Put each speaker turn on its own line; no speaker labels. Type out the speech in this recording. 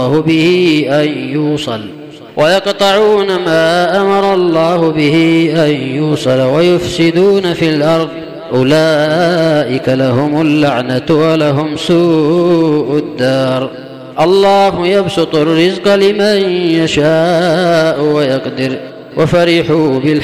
به أن يوصل ويقطعون ما أمر الله به أن يوصل ويفسدون في الأرض أولئك لهم اللعنة ولهم سوء الدار. الله يبسط الرزق لمن يشاء ويقدر وفرحوا بالحق